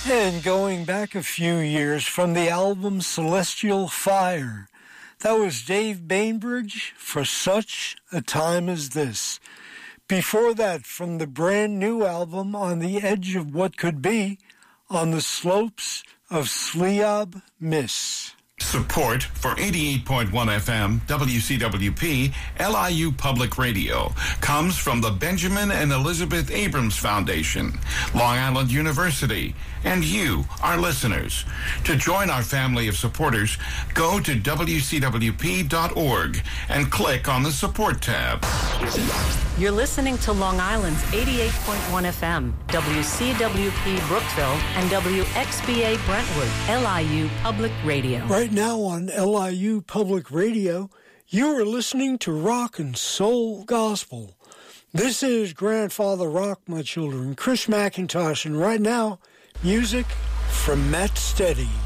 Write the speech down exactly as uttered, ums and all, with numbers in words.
And going back a few years from the album Celestial Fire, that was Dave Bainbridge, For Such a Time as This. Before that, from the brand new album On the Edge of What Could Be, On the Slopes of Sliab Miss. Support for eighty-eight point one F M W C W P L I U Public Radio comes from the Benjamin and Elizabeth Abrams Foundation, Long Island University, and you, our listeners. To join our family of supporters, go to W C W P dot org and click on the Support tab. You're listening to Long Island's eighty-eight point one F M, W C W P Brookville, and W X B A Brentwood, L I U Public Radio. Right now on L I U Public Radio, you are listening to Rock and Soul Gospel. This is Grandfather Rock, my children, Chris McIntosh, and right now, music from Matt Steady.